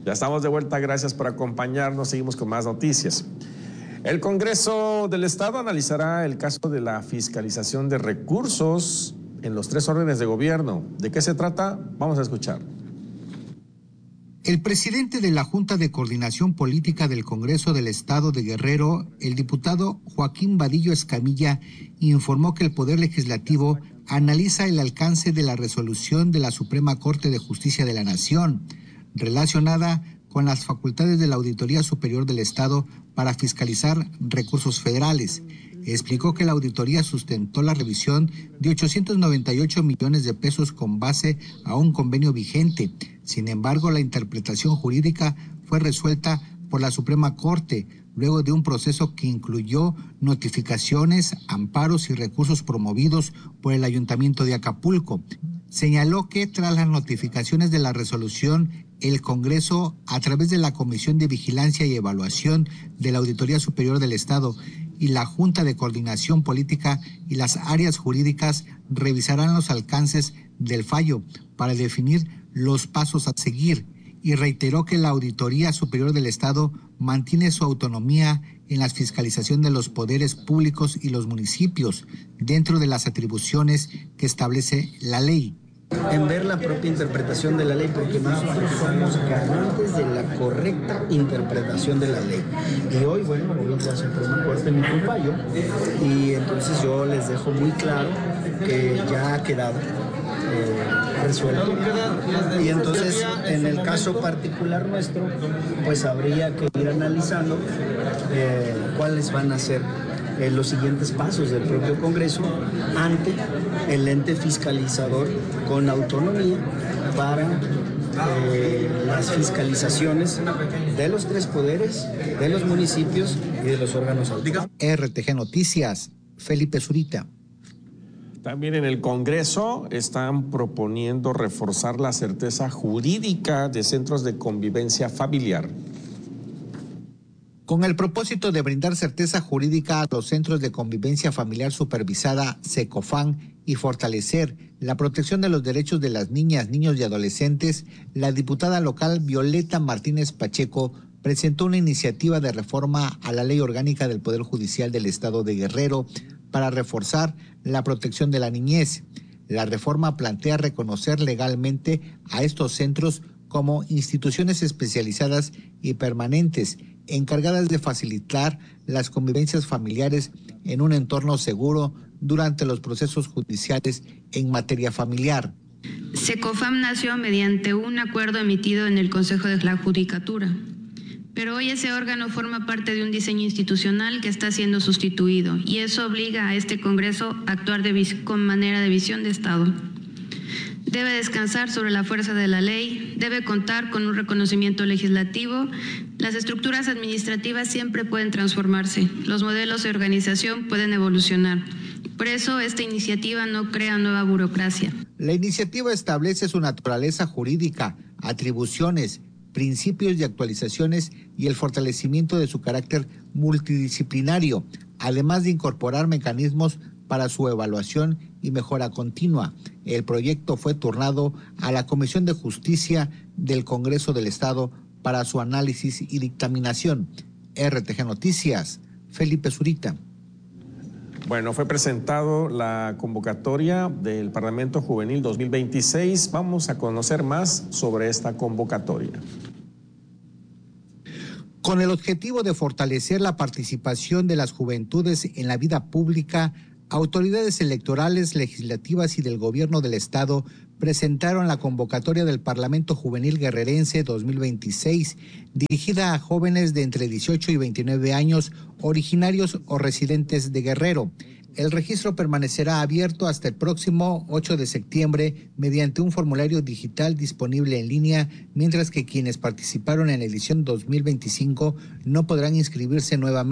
Ya estamos de vuelta, gracias por acompañarnos, seguimos con más noticias. El Congreso del Estado analizará el caso de la fiscalización de recursos en los 3 órdenes de gobierno. ¿De qué se trata? Vamos a escuchar. El presidente de la Junta de Coordinación Política del Congreso del Estado de Guerrero, el diputado Joaquín Vadillo Escamilla, informó que el Poder Legislativo analiza el alcance de la resolución de la Suprema Corte de Justicia de la Nación, relacionada con las facultades de la Auditoría Superior del Estado para fiscalizar recursos federales. Explicó que la auditoría sustentó la revisión de 898 millones de pesos con base a un convenio vigente. Sin embargo, la interpretación jurídica fue resuelta por la Suprema Corte, luego de un proceso que incluyó notificaciones, amparos y recursos promovidos por el Ayuntamiento de Acapulco. Señaló que tras las notificaciones de la resolución, el Congreso, a través de la Comisión de Vigilancia y Evaluación de la Auditoría Superior del Estado y la Junta de Coordinación Política y las áreas jurídicas, revisarán los alcances del fallo para definir los pasos a seguir, y reiteró que la Auditoría Superior del Estado mantiene su autonomía en la fiscalización de los poderes públicos y los municipios dentro de las atribuciones que establece la ley. En ver la propia interpretación de la ley, porque nosotros somos garantes de la correcta interpretación de la ley. Y hoy, bueno, la Suprema Corte emitió un fallo, y entonces yo les dejo muy claro que ya ha quedado resuelto. Y entonces, en el caso particular nuestro, pues habría que ir analizando cuáles van a ser los siguientes pasos del propio Congreso ante el ente fiscalizador con autonomía para las fiscalizaciones de los 3 poderes, de los municipios y de los órganos autónomos. RTG Noticias, Felipe Zurita. También en el Congreso están proponiendo reforzar la certeza jurídica de centros de convivencia familiar. Con el propósito de brindar certeza jurídica a los centros de convivencia familiar supervisada, CECOFAM, y fortalecer la protección de los derechos de las niñas, niños y adolescentes, la diputada local Violeta Martínez Pacheco presentó una iniciativa de reforma a la Ley Orgánica del Poder Judicial del Estado de Guerrero para reforzar la protección de la niñez. La reforma plantea reconocer legalmente a estos centros como instituciones especializadas y permanentes, encargadas de facilitar las convivencias familiares en un entorno seguro durante los procesos judiciales en materia familiar. CECOFAM nació mediante un acuerdo emitido en el Consejo de la Judicatura, pero hoy ese órgano forma parte de un diseño institucional que está siendo sustituido, y eso obliga a este Congreso a actuar con manera de visión de Estado. Debe descansar sobre la fuerza de la ley, debe contar con un reconocimiento legislativo. Las estructuras administrativas siempre pueden transformarse, los modelos de organización pueden evolucionar. Por eso esta iniciativa no crea nueva burocracia. La iniciativa establece su naturaleza jurídica, atribuciones, principios y actualizaciones y el fortalecimiento de su carácter multidisciplinario, además de incorporar mecanismos para su evaluación y mejora continua. El proyecto fue turnado a la Comisión de Justicia del Congreso del Estado para su análisis y dictaminación. RTG Noticias, Felipe Zurita. Bueno, fue presentado la convocatoria del Parlamento Juvenil 2026. Vamos a conocer más sobre esta convocatoria. Con el objetivo de fortalecer la participación de las juventudes en la vida pública, autoridades electorales, legislativas y del gobierno del Estado presentaron la convocatoria del Parlamento Juvenil Guerrerense 2026, dirigida a jóvenes de entre 18 y 29 años, originarios o residentes de Guerrero. El registro permanecerá abierto hasta el próximo 8 de septiembre mediante un formulario digital disponible en línea, mientras que quienes participaron en la edición 2025 no podrán inscribirse nuevamente